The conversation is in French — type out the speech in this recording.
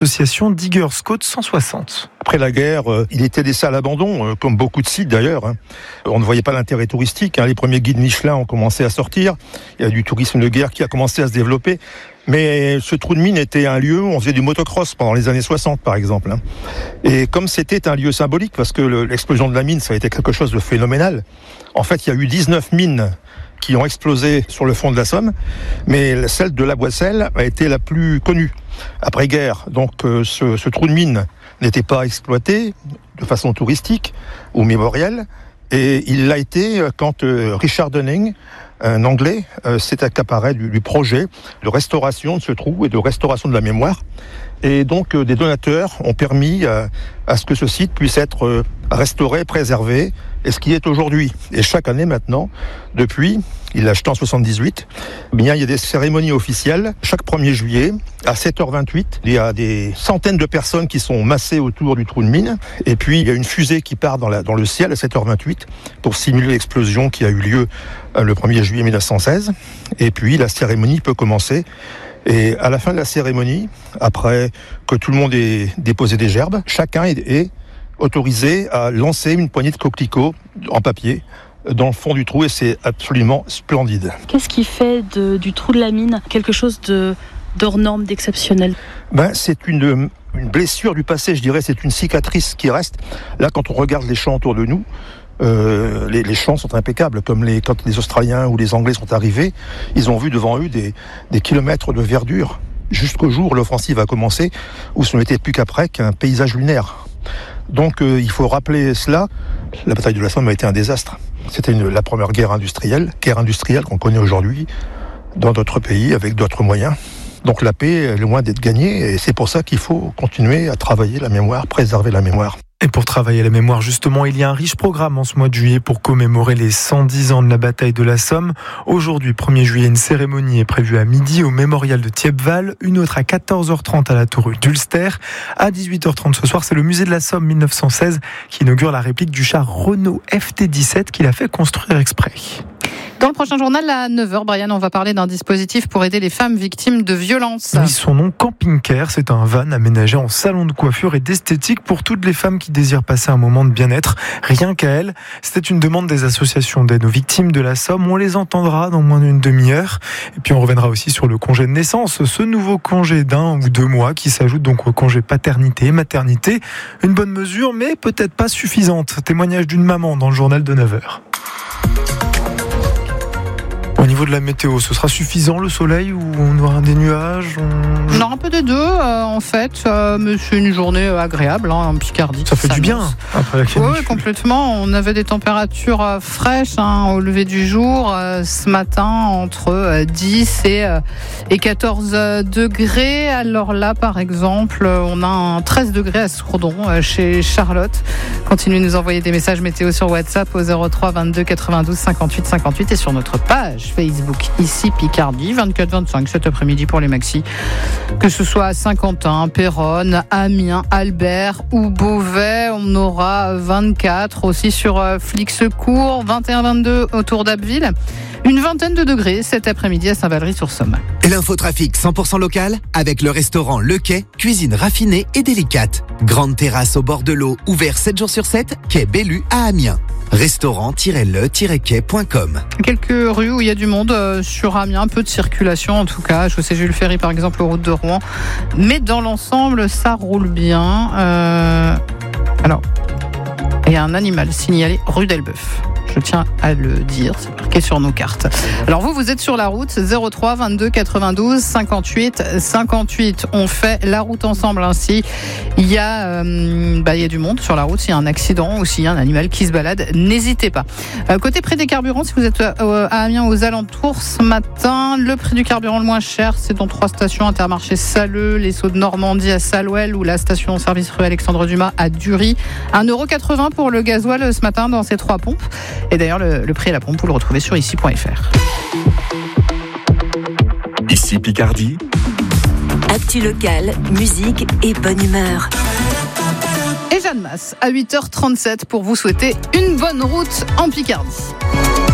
l'association Diggers Côte 160. Après la guerre, il était laissé à l'abandon, comme beaucoup de sites d'ailleurs. On ne voyait pas l'intérêt touristique. Les premiers guides Michelin ont commencé à sortir. Il y a du tourisme de guerre qui a commencé à se développer. Mais ce trou de mine était un lieu où on faisait du motocross pendant les années 60, par exemple. Et comme c'était un lieu symbolique, parce que l'explosion de la mine, ça a été quelque chose de phénoménal. En fait, il y a eu 19 mines qui ont explosé sur le fond de la Somme, mais celle de la Boisselle a été la plus connue après-guerre. Donc ce trou de mine n'était pas exploité de façon touristique ou mémorielle, et il l'a été quand Richard Dunning, un Anglais, s'est accaparé du projet de restauration de ce trou et de restauration de la mémoire. Et donc des donateurs ont permis à ce que ce site puisse être restauré, préservé, et ce qui est aujourd'hui. Et chaque année maintenant, depuis, il l'a acheté en 78, il y a des cérémonies officielles. Chaque 1er juillet, à 7h28, il y a des centaines de personnes qui sont massées autour du trou de mine. Et puis, il y a une fusée qui part dans le ciel à 7h28 pour simuler l'explosion qui a eu lieu le 1er juillet 1916. Et puis, la cérémonie peut commencer. Et à la fin de la cérémonie, après que tout le monde ait déposé des gerbes, chacun est autorisé à lancer une poignée de coquelicots en papier dans le fond du trou, et c'est absolument splendide. Qu'est-ce qui fait du trou de la mine quelque chose d'hors norme, d'exceptionnel ? C'est une blessure du passé, je dirais, c'est une cicatrice qui reste. Là, quand on regarde les champs autour de nous, les champs sont impeccables, comme quand les Australiens ou les Anglais sont arrivés, ils ont vu devant eux des kilomètres de verdure, jusqu'au jour où l'offensive a commencé, où ce n'était plus qu'après qu'un paysage lunaire. Donc il faut rappeler cela. La bataille de la Somme a été un désastre. C'était la première guerre industrielle qu'on connaît aujourd'hui dans d'autres pays avec d'autres moyens. Donc la paix est loin d'être gagnée, et c'est pour ça qu'il faut continuer à travailler la mémoire, préserver la mémoire. Et pour travailler la mémoire, justement, il y a un riche programme en ce mois de juillet pour commémorer les 110 ans de la bataille de la Somme. Aujourd'hui, 1er juillet, une cérémonie est prévue à midi au mémorial de Thiepval, une autre à 14h30 à la tour d'Ulster. À 18h30 ce soir, c'est le musée de la Somme 1916 qui inaugure la réplique du char Renault FT17 qu'il a fait construire exprès. Dans le prochain journal, à 9h, Brian, on va parler d'un dispositif pour aider les femmes victimes de violences. Oui, son nom, Camping Care, c'est un van aménagé en salon de coiffure et d'esthétique pour toutes les femmes qui désirent passer un moment de bien-être, rien qu'à elles. C'était une demande des associations d'aide aux victimes de la Somme. On les entendra dans moins d'une demi-heure. Et puis on reviendra aussi sur le congé de naissance, ce nouveau congé d'1 ou 2 mois qui s'ajoute donc au congé paternité et maternité. Une bonne mesure, mais peut-être pas suffisante. Témoignage d'une maman dans le journal de 9h. Au niveau de la météo, ce sera suffisant le soleil ou on aura des nuages Non, un peu des deux en fait, mais c'est une journée agréable en Picardie. Ça fait du bien après la canicule. Oui, complètement. On avait des températures fraîches au lever du jour ce matin entre 10 et 14 degrés. Alors là, par exemple, on a un 13 degrés à Sourdon chez Charlotte. Continuez de nous envoyer des messages météo sur WhatsApp au 03 22 92 58 58 et sur notre page Facebook ici Picardie 24-25 cet après-midi pour les maxis, que ce soit à Saint-Quentin, Péronne, Amiens, Albert ou Beauvais. On aura 24 aussi sur Flixecourt, 21-22 autour d'Abbeville, une vingtaine de degrés cet après-midi à Saint-Valery-sur-Somme. L'infotrafic 100% local avec le restaurant Le Quai, cuisine raffinée et délicate. Grande terrasse au bord de l'eau, ouvert 7 jours sur 7, quai Bellu à Amiens. Restaurant-le-quai.com. Quelques rues où il y a du monde sur Amiens, un peu de circulation en tout cas, chaussée Jules Ferry par exemple, aux routes de Rouen, mais dans l'ensemble ça roule bien. Alors, il y a un animal signalé rue d'Elbeuf. Je tiens à le dire, c'est marqué sur nos cartes. Alors vous êtes sur la route 03 22 92 58 58. On fait la route ensemble ainsi. Il y a du monde sur la route. S'il y a un accident ou s'il y a un animal qui se balade, n'hésitez pas. Côté prix des carburants, si vous êtes à Amiens aux alentours ce matin, le prix du carburant le moins cher, c'est dans 3 stations: Intermarché Salleux, les Sauts de Normandie à Salouel ou la station service rue Alexandre Dumas à Dury. 1,80€ pour le gasoil ce matin dans ces 3 pompes. Et d'ailleurs, le prix à la pompe, vous le retrouvez sur ici.fr. Ici Picardie. Actu locale, musique et bonne humeur. Et Jeanne Masse à 8h37 pour vous souhaiter une bonne route en Picardie.